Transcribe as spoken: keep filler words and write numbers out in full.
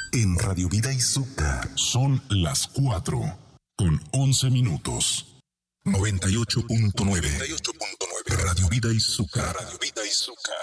En Radio Vida Izuka son las cuatro con once minutos. noventa y ocho punto nueve. Radio Vida Izuka. Radio Vida Izuka.